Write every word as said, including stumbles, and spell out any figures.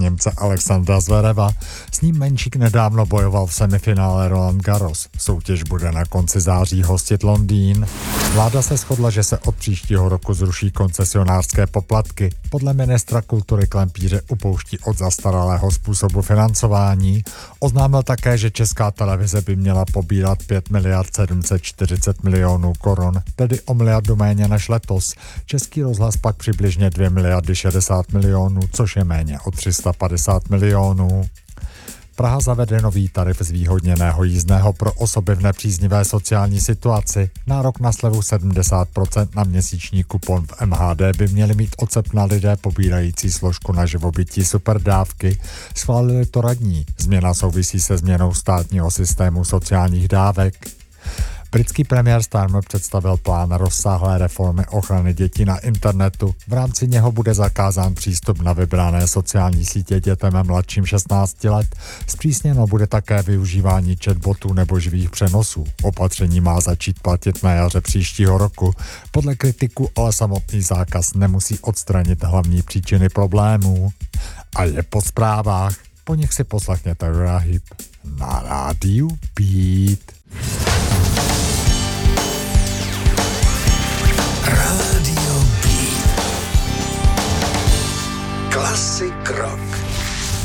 Němce Alexandra Zvereva. S ním Menšík nedávno bojoval v semifinále Roland Garros. Soutěž bude na konci září hostit Londýn. Vláda se shodla, že se od příštího roku zruší koncesionářské poplatky. Podle ministra kultury Klempíře upouští od zastaralého způsobu financování. Oznámil také, že Česká televize by měla pobírat pět miliard sedm set čtyřicet milionů korun, tedy o miliardu méně než letos. Český rozhlas pak přibližně dvě miliardy šedesát milionů, což je méně o tři sta padesát milionů. Praha zavede nový tarif zvýhodněného jízdného pro osoby v nepříznivé sociální situaci. Nárok na slevu sedmdesát procent na měsíční kupon v M H D by měli mít od srpna lidé pobírající složku na živobytí superdávky. Schválili to radní. Změna souvisí se změnou státního systému sociálních dávek. Britský premiér Starmer představil plán rozsáhlé reformy ochrany dětí na internetu. V rámci něho bude zakázán přístup na vybrané sociální sítě dětem mladším šestnácti let. Zpřísněno bude také využívání chatbotů nebo živých přenosů. Opatření má začít platit na jaře příštího roku. Podle kritiků ale samotný zákaz nemusí odstranit hlavní příčiny problémů. A je po zprávách. Po nich si poslechněte Rahib na rádiu Beat.